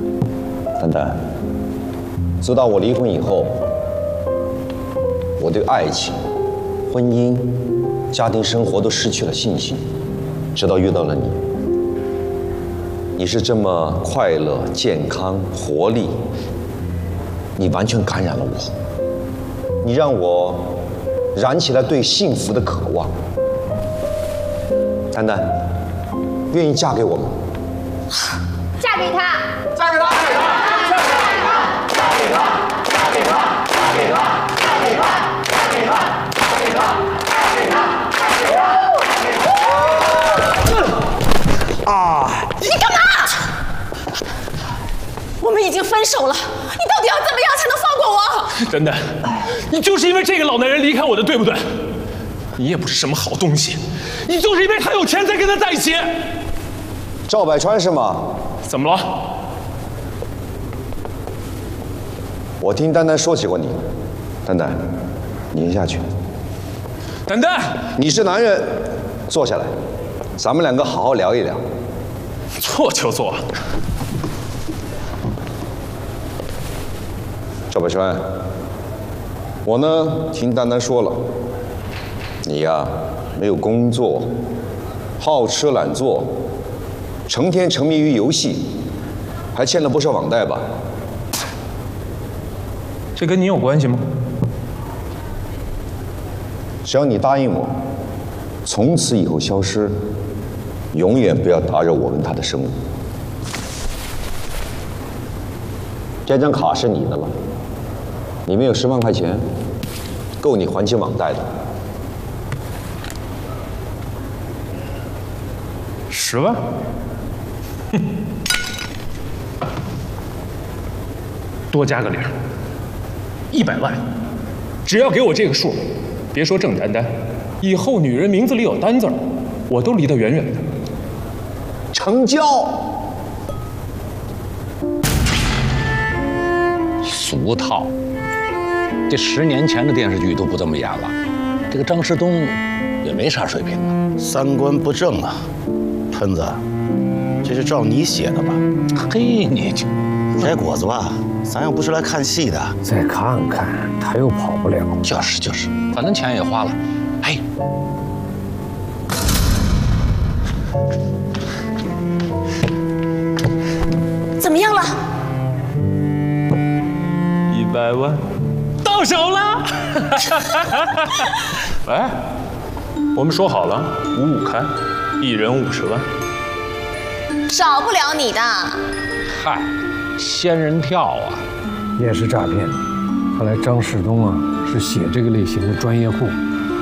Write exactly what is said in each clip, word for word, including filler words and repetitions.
丹丹，自打我离婚以后，我对爱情、婚姻、家庭生活都失去了信心，直到遇到了你。你是这么快乐、健康、活力，你完全感染了我，你让我燃起了对幸福的渴望。丹丹，愿意嫁给我吗？ 嫁给他， 嫁给他，嫁给他，嫁给他，嫁给他，嫁给他，嫁给他，嫁给他，嫁给他，嫁给他，嫁给他。 啊！ 你干嘛？我们已经分手了，你到底要怎么样才能放过我？ 丹丹，你就是因为这个老男人离开我的，对不对？你也不是什么好东西，你就是因为他有钱才跟他在一起。 赵百川是吗？ 怎么了？ 我听丹丹说起过你。丹丹，你下去。 丹丹， 你是男人，坐下来，咱们两个好好聊一聊。 坐就坐。 赵百川，我呢听丹丹说了，你呀没有工作，好吃懒做，成天沉迷于游戏，还欠了不少网贷吧？ 这跟你有关系吗？ 只要你答应我，从此以后消失，永远不要打扰我跟他的生活。这张卡是你的了，里面有十万块钱，够你还清网贷的。 十万？哼，多加个零，一百万。只要给我这个数，别说郑丹丹，以后女人名字里有丹字儿，我都离得远远的。 成交。 俗套，这十年前的电视剧都不这么演了。这个张世东也没啥水平啊， 三观不正啊，喷子，这是照你写的吧？ 嘿，你这摘果子吧，咱又不是来看戏的。 再看看，他又跑不了。 就是就是，反正钱也花了，嘿。 怎么样了？ 一百万，到手了！哎，我们说好了，五五开，一人五十万， 少不了你的。 嗨，仙人跳啊！ 也是诈骗。看来张世东啊是写这个类型的专业户。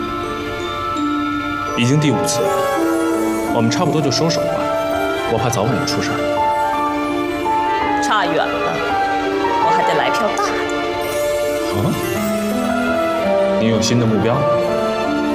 已经第五次了，我们差不多就收手吧，我怕早晚要出事儿。 差远了，我还得来票大的。 啊？你有新的目标？